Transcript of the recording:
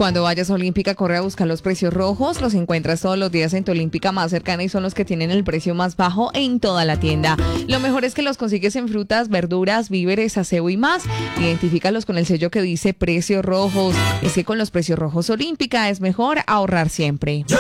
Cuando vayas a Olímpica, corre a buscar los precios rojos. Los encuentras todos los días en tu Olímpica más cercana y son los que tienen el precio más bajo en toda la tienda. Lo mejor es que los consigues en frutas, verduras, víveres, aseo y más. Identifícalos con el sello que dice precios rojos. Es que con los precios rojos Olímpica es mejor ahorrar siempre.